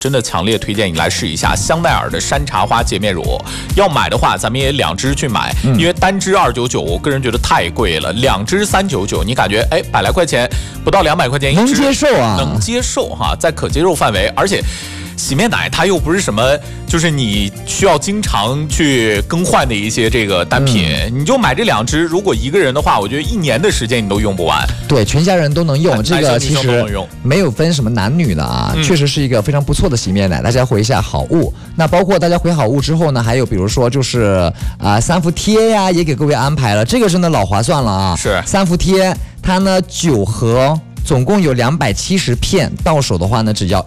真的强烈推荐你来试一下香奈儿的山茶花洁面乳。要买的话，咱们也2支去买，因为单支299，我个人觉得太贵了，2支399，你感觉100来块钱，不到200块钱一支， 能接受啊， 能接受哈，在可接受范围，而且。洗面奶它又不是什么，就是你需要经常去更换的一些这个单品，你就买这2支。如果一个人的话，我觉得1年的时间你都用不完。 对，全家人都能用。这个其实没有分什么男女的啊，确实是一个非常不错的洗面奶。大家回一下好物。那包括大家回好物之后呢，还有比如说就是3伏贴呀，也给各位安排了，这个真的老划算了啊。 是 3伏贴，它呢9盒。总共有270片，到手的话呢，只要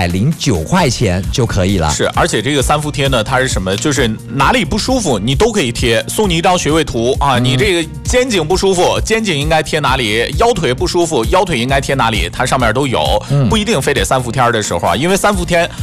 109块钱就可以了。 是，而且这个3伏贴呢，它是什么？就是哪里不舒服你都可以贴，送你一张穴位图啊。你这个肩颈不舒服，肩颈应该贴哪里？腰腿不舒服，腰腿应该贴哪里？它上面都有，不一定非得3伏贴的时候啊，因为3伏贴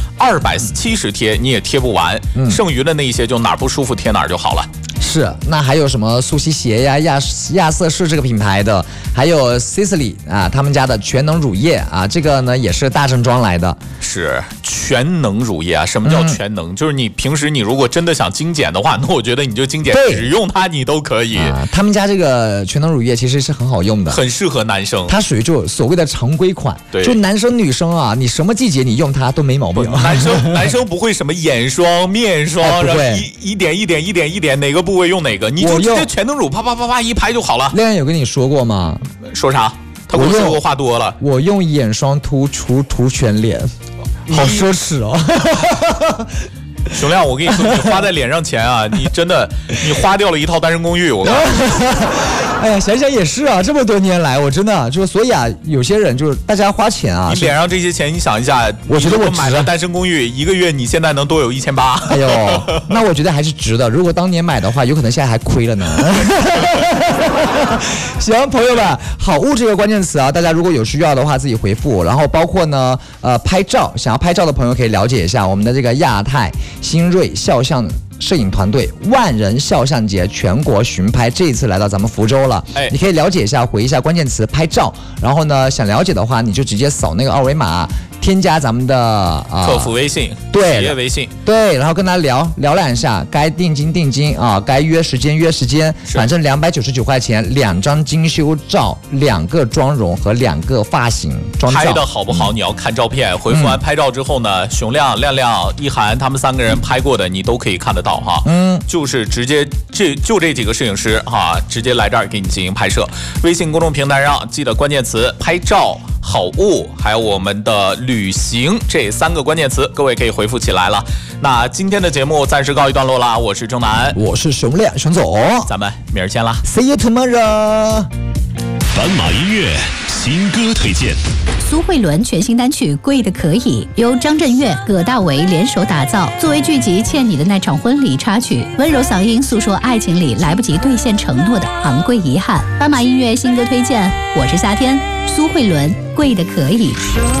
270贴你也贴不完，剩余的那一些就哪儿不舒服贴哪儿就好了。 是，那还有什么苏西鞋呀、亚瑟士这个品牌的，还有 Sisley 啊，他们家的全能乳液啊，这个呢也是大正装来的。 是全能乳液啊？什么叫全能？就是你平时你如果真的想精简的话，那我觉得你就精简，只用它你都可以。 他们家这个全能乳液其实是很好用的， 很适合男生。它属于就所谓的常规款， 对， 就男生女生啊，你什么季节你用它都没毛病。 男生不会什么眼霜、面霜，然后一点哪个部位用哪个，你就直接全能乳啪啪啪啪一排就好了。 恋人有跟你说过吗？ 说啥？他跟我说过话多了。 我用眼霜涂全脸，好奢侈哦。 熊亮，我跟你说，你花在脸上钱啊，你真的你花掉了一套单身公寓，我告诉你。 哎呀，想想也是啊，这么多年来，我真的就是，所以啊，有些人就是大家花钱啊， 你脸上这些钱，你想一下， 我觉得我买了单身公寓，1个月你现在能多有1800。 哎呦，那我觉得还是值的。如果当年买的话，有可能现在还亏了呢。行，朋友们，好物这个关键词啊，大家如果有需要的话自己回复。然后包括呢，拍照，想要拍照的朋友可以了解一下我们的这个亚太新锐肖像摄影团队万人肖像节全国巡拍，这一次来到咱们福州了。你可以了解一下，回一下关键词拍照。然后呢，想了解的话，你就直接扫那个二维码，添加咱们的客服微信， 对， 企业微信， 对，然后跟他聊两下，该定金啊，该约时间，反正299块钱，2张精修照，2个妆容和2个发型妆照。 拍的好不好？你要看照片，回复完拍照之后呢，熊亮、亮亮、一涵他们3个人拍过的，你都可以看得到哈。就是直接就这几个摄影师哈，直接来这儿给你进行拍摄。微信公众平台上记得关键词拍照、好物，还有我们的旅行这3个关键词，各位可以回复起来了。那今天的节目暂时告一段落啦，我是郑南， 我是熊亮，熊总， 咱们明儿见啦 ，See you tomorrow。 斑马音乐新歌推荐。 苏慧伦全新单曲《贵的可以》由张震岳、葛大为联手打造，作为剧集《欠你的那场婚礼》插曲，温柔嗓音诉说爱情里来不及兑现承诺的昂贵遗憾。斑马音乐新歌推荐，我是夏天，苏慧伦《贵的可以》。